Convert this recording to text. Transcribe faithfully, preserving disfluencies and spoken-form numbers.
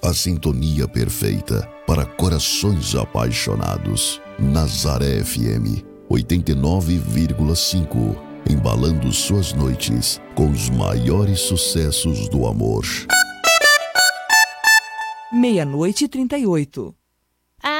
A sintonia perfeita para corações apaixonados. Nazaré F M oitenta e nove vírgula cinco, embalando suas noites com os maiores sucessos do amor. Meia-noite e trinta e oito.